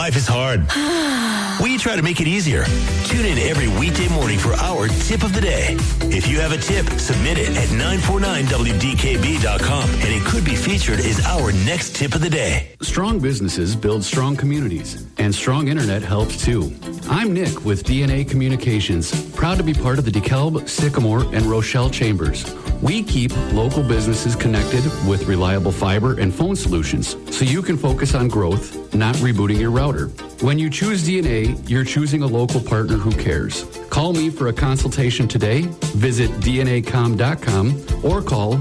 Life is hard. We try to make it easier. Tune in every weekday morning for our tip of the day. If you have a tip, submit it at 949wdkb.com, and it could be featured as our next tip of the day. Strong businesses build strong communities, and strong internet helps too. I'm Nick with DNA Communications, proud to be part of the DeKalb, Sycamore, and Rochelle Chambers. We keep local businesses connected with reliable fiber and phone solutions so you can focus on growth, not rebooting your router. When you choose DNA, you're choosing a local partner who cares. Call me for a consultation today. Visit dnacom.com or call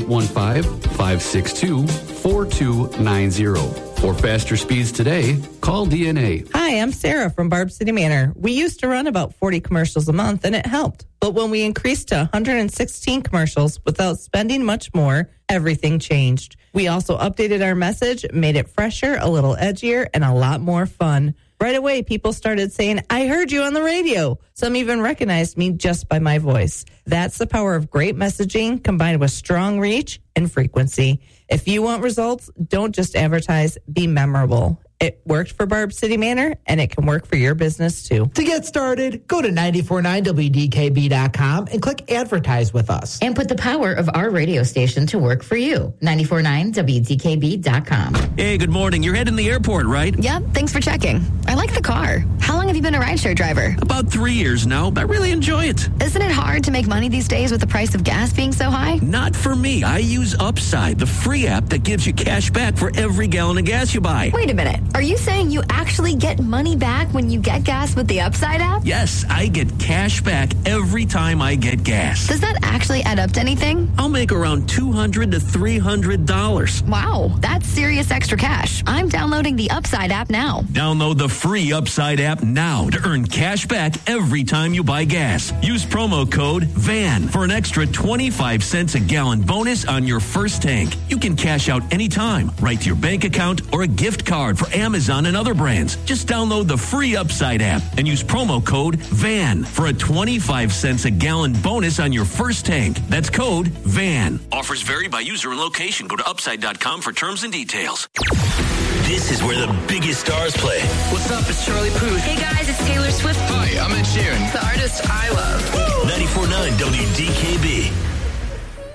815-562-4290. For faster speeds today, call DNA. Hi, I'm Sarah from Barb City Manor. We used to run about 40 commercials a month, and it helped. But when we increased to 116 commercials without spending much more, everything changed. We also updated our message, made it fresher, a little edgier, and a lot more fun. Right away, people started saying, I heard you on the radio. Some even recognized me just by my voice. That's the power of great messaging combined with strong reach and frequency. If you want results, don't just advertise, be memorable. It worked for Barb City Manor, and it can work for your business, too. To get started, go to 949wdkb.com and click Advertise with us. And put the power of our radio station to work for you. 949wdkb.com. Hey, good morning. You're heading to the airport, right? Yep, thanks for checking. I like the car. How long have you been a rideshare driver? About 3 years now, but I really enjoy it. Isn't it hard to make money these days with the price of gas being so high? Not for me. I use Upside, the free app that gives you cash back for every gallon of gas you buy. Wait a minute. Are you saying you actually get money back when you get gas with the Upside app? Yes, I get cash back every time I get gas. Does that actually add up to anything? I'll make around $200 to $300. Wow, that's serious extra cash. I'm downloading the Upside app now. Download the free Upside app now to earn cash back every time you buy gas. Use promo code VAN for an extra 25 cents a gallon bonus on your first tank. You can cash out anytime, right to your bank account or a gift card for Amazon and other brands. Just download the free Upside app and use promo code VAN for a 25 cents a gallon bonus on your first tank. That's code VAN. Offers vary by user and location. Go to upside.com for terms and details. This is where the biggest stars play. What's up? It's Charlie Puth. Hey guys, it's Taylor Swift. Hi, I'm Ed Sheeran. The artist I love. 94.9 WDKB.